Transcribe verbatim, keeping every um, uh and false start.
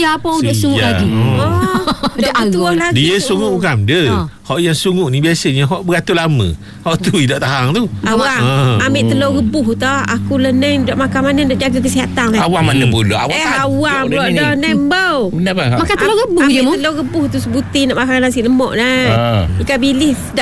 Sia apa duk sungguh Sia. lagi. Hmm. Oh, Dah betul lagi. Dia sungguh bukan dia. Ha. Hak yang sungguh ni biasanya hak beratur lama. Hak tu tak tahan tu. Awang, Ah. ambil telur rebus tak? Aku leneng duk makan mana nak jaga kesihatan ni. Awak mana pula? Awak Eh, tak awang duduk pula ni. dah nembau. Kenapa? Makan telur rebus je Ambil mu. telur rebus tu sebutir nak makan nasi lemak dah. Ah. Ikan bilis sedap.